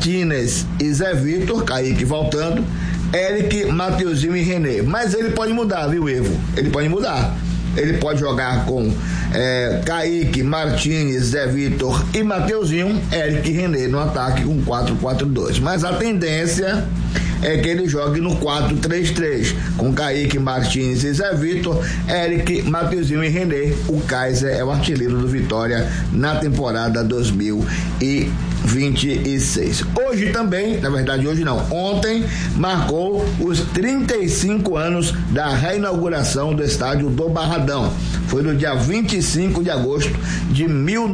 Martínez e Zé Vitor, Kaique voltando, Eric, Mateuzinho e René. Mas ele pode mudar, viu, Evo? Ele pode mudar. Ele pode jogar com Kaique, Martínez, Zé Vitor e Mateuzinho, Eric e René no ataque com 4-4-2. Mas a tendência é que ele jogue no 4-3-3, com Kaique, Martínez e Zé Vitor, Eric, Mateuzinho e René. O Kaiser é o artilheiro do Vitória na temporada 2026. Hoje também, na verdade hoje não, ontem marcou os 35 anos da reinauguração do estádio do Barradão. Foi no dia 25 de agosto de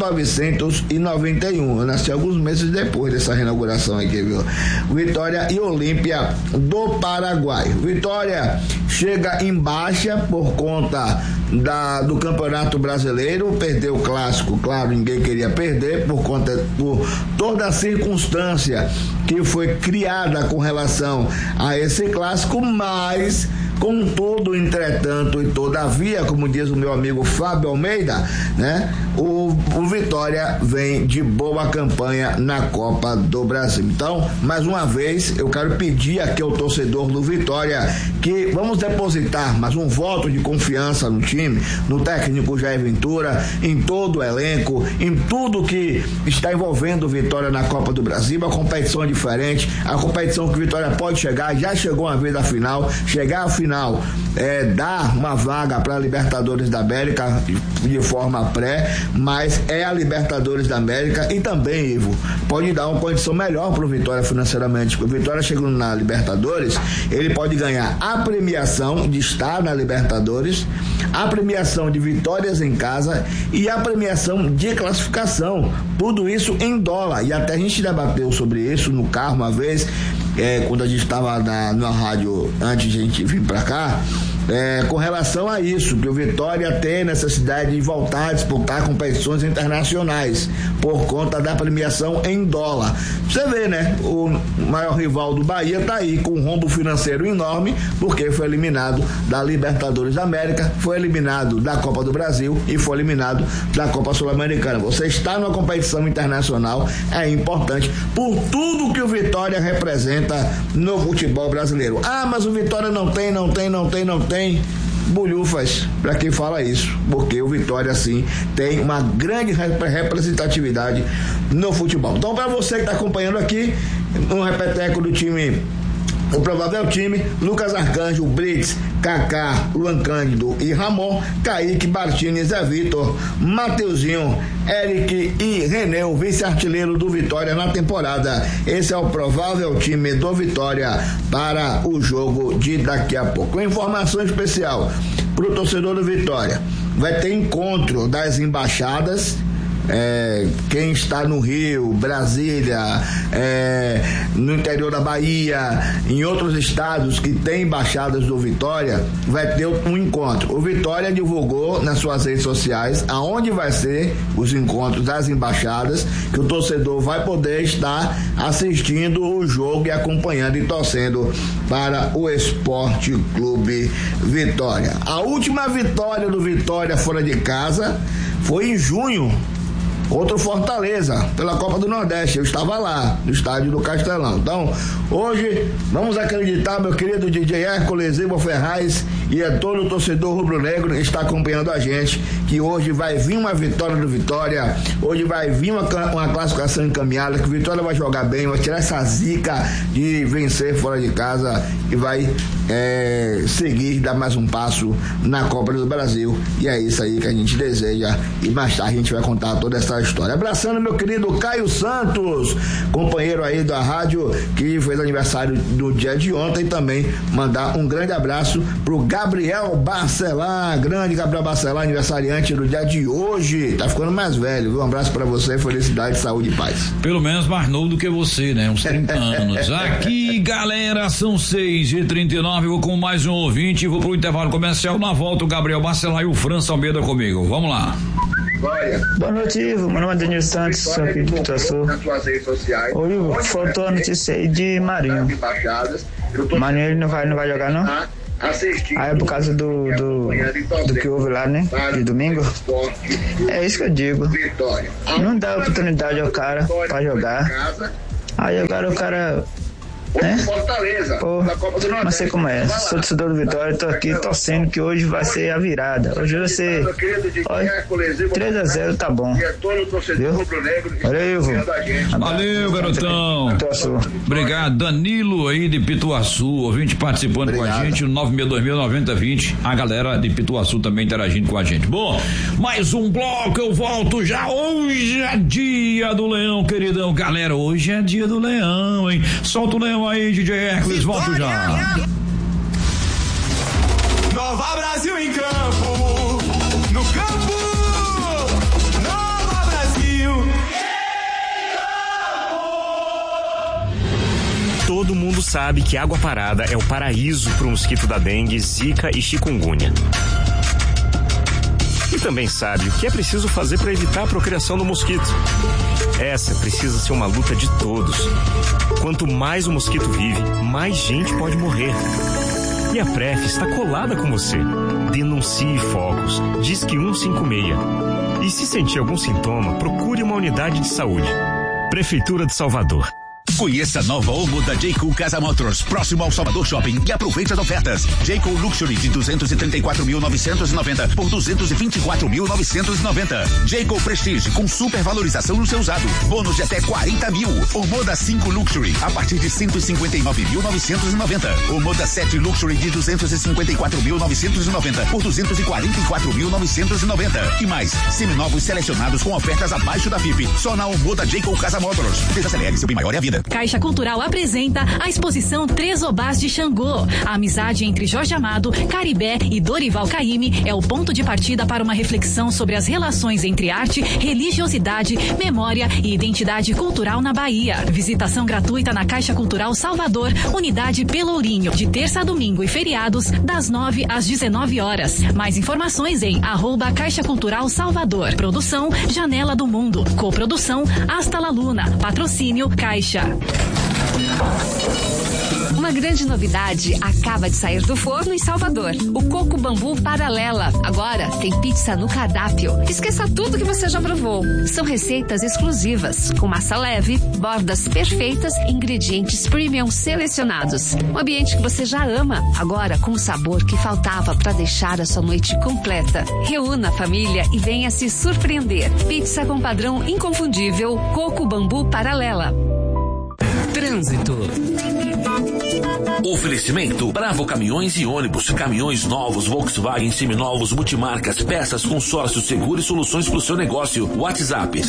1991. Eu nasci alguns meses depois dessa reinauguração aqui, viu? Vitória e Olímpia do Paraguai. Vitória chega em baixa por conta do Campeonato Brasileiro, perdeu o clássico, claro, ninguém queria perder por toda a circunstância que foi criada com relação a esse clássico, mas contudo, entretanto e todavia, como diz o meu amigo Fábio Almeida, né? O Vitória vem de boa campanha na Copa do Brasil. Então, mais uma vez, eu quero pedir aqui ao torcedor do Vitória que vamos depositar mais um voto de confiança no time, no técnico Jair Ventura, em todo o elenco, em tudo que está envolvendo o Vitória na Copa do Brasil. A competição é diferente, a competição que o Vitória pode chegar, já chegou uma vez à final, chegar à final dar uma vaga para a Libertadores da América de forma pré, mas é a Libertadores da América e também, Ivo, pode dar uma condição melhor para o Vitória financeiramente, porque o Vitória chegando na Libertadores, ele pode ganhar a premiação de estar na Libertadores, a premiação de vitórias em casa e a premiação de classificação, tudo isso em dólar, e até a gente debateu sobre isso no carro uma vez, quando a gente estava na rádio antes de a gente vir para cá, com relação a isso, que o Vitória tem necessidade de voltar a disputar competições internacionais por conta da premiação em dólar. Você vê, né? O maior rival do Bahia tá aí com um rombo financeiro enorme, porque foi eliminado da Libertadores da América, foi eliminado da Copa do Brasil e foi eliminado da Copa Sul-Americana. Você está numa competição internacional, é importante por tudo que o Vitória representa no futebol brasileiro. Ah, mas o Vitória não tem. Bolhufas para quem fala isso, porque o Vitória sim tem uma grande representatividade no futebol. Então, para você que está acompanhando aqui um repeteco do time, o provável time: Lucas Arcanjo, Brits, Kaká, Luan Cândido e Ramon, Kaique, Martínez, Zé Vitor, Mateuzinho, Eric e René, o vice-artilheiro do Vitória na temporada. Esse é o provável time do Vitória para o jogo de daqui a pouco. Uma informação especial para o torcedor do Vitória: vai ter encontro das embaixadas. Quem está no Rio, Brasília, no interior da Bahia, em outros estados que tem embaixadas do Vitória, vai ter um encontro. O Vitória divulgou nas suas redes sociais aonde vai ser os encontros das embaixadas, que o torcedor vai poder estar assistindo o jogo e acompanhando e torcendo para o Esporte Clube Vitória. A última vitória do Vitória fora de casa foi em junho, contra o Fortaleza, pela Copa do Nordeste. Eu estava lá, no estádio do Castelão. Então, hoje, vamos acreditar, meu querido DJ Hércules, Ivo Ferraz e todo o torcedor rubro-negro que está acompanhando a gente, que hoje vai vir uma vitória do Vitória, hoje vai vir uma classificação encaminhada, que o Vitória vai jogar bem, vai tirar essa zica de vencer fora de casa e vai seguir, dar mais um passo na Copa do Brasil. E é isso aí que a gente deseja, e mais tarde a gente vai contar toda essa história. Abraçando meu querido Caio Santos, companheiro aí da rádio, que fez aniversário no dia de ontem, também mandar um grande abraço pro Gabriel Barcelar, grande Gabriel Barcelar, aniversariante do dia de hoje, tá ficando mais velho, viu? Um abraço pra você, felicidade, saúde e paz. Pelo menos mais novo do que você, né? Uns 30 anos. Aqui, galera, são 6h39, vou com mais um ouvinte, vou pro intervalo comercial, na volta o Gabriel Barcelar e o França Almeida comigo, vamos lá. Boa noite, Ivo. Meu nome é Daniel Santos, sou aqui do Itaçu. Ô, Ivo, faltou a notícia aí de Marinho. Marinho ele não vai jogar, não? Aí é por causa do que houve lá, né? De domingo. É isso que eu digo. Não dá oportunidade ao cara pra jogar. Aí agora o cara... né? Pô, não sei como é. Sou torcedor do Vitória, tô aqui torcendo que hoje vai ser a virada. Hoje vai ser 3-0, tá bom. Viu? Valeu, garotão. Obrigado. Danilo aí de Pituaçu, ouvinte participando com a gente, no 962.09020. A galera de Pituaçu também interagindo com a gente. Bom, mais um bloco, eu volto já. Hoje é dia do leão, queridão. Galera, hoje é dia do leão, hein? Solta o leão aí, DJ Hércules, volto já. Nova Brasil em campo, no campo, Nova Brasil. Todo mundo sabe que água parada é o paraíso para o mosquito da dengue, zika e chikungunya. E também sabe o que é preciso fazer para evitar a procriação do mosquito. Essa precisa ser uma luta de todos. Quanto mais o mosquito vive, mais gente pode morrer. E a PREF está colada com você. Denuncie focos. Disque 156. E se sentir algum sintoma, procure uma unidade de saúde. Prefeitura de Salvador. Conheça a nova Omo da J.Cool Casa Motors, próximo ao Salvador Shopping, e aproveite as ofertas. J.Cool Luxury de 234.990 por 224.990. J.Cool Prestige com super valorização no seu usado. Bônus de até 40 mil. O Moda 5 Luxury a partir de 159.990. O Moda 7 Luxury de 254.990 por 244.990. E mais, seminovos selecionados com ofertas abaixo da FIP. Só na Omo da J.Cool Casa Motors. Desacelere, seu bem maior é a vida. Caixa Cultural apresenta a exposição Três Obás de Xangô. A amizade entre Jorge Amado, Caribé e Dorival Caymmi é o ponto de partida para uma reflexão sobre as relações entre arte, religiosidade, memória e identidade cultural na Bahia. Visitação gratuita na Caixa Cultural Salvador, unidade Pelourinho, de terça a domingo e feriados, das 9 às 19 horas. Mais informações em @Caixa Cultural Salvador. Produção Janela do Mundo. Coprodução Hasta la Luna. Patrocínio Caixa. Uma grande novidade acaba de sair do forno em Salvador. O Coco Bambu Paralela. Agora tem pizza no cardápio. Esqueça tudo que você já provou. São receitas exclusivas, com massa leve, bordas perfeitas e ingredientes premium selecionados. Um ambiente que você já ama, agora com o sabor que faltava para deixar a sua noite completa. Reúna a família e venha se surpreender. Pizza com padrão inconfundível. Coco Bambu Paralela. Trânsito. Oferecimento Bravo Caminhões e Ônibus, caminhões novos, Volkswagen, seminovos, multimarcas, peças, consórcio, seguro e soluções para o seu negócio. WhatsApp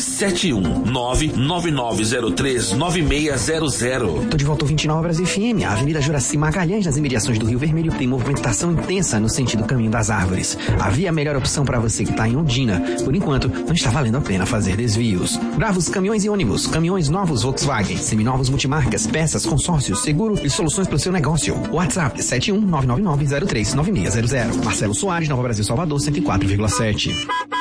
71999039600. Tô de volta ao 29 Brasil FM. A Avenida Juraci Magalhães, nas imediações do Rio Vermelho, tem movimentação intensa no sentido Caminho das Árvores. Havia a melhor opção para você que está em Ondina. Por enquanto, não está valendo a pena fazer desvios. Bravos Caminhões e Ônibus, caminhões novos Volkswagen, seminovos, multimarcas, peças, consórcio, seguro e soluções para o seu negócio. WhatsApp 71999039600. Marcelo Soares, Nova Brasil, Salvador, 104,7.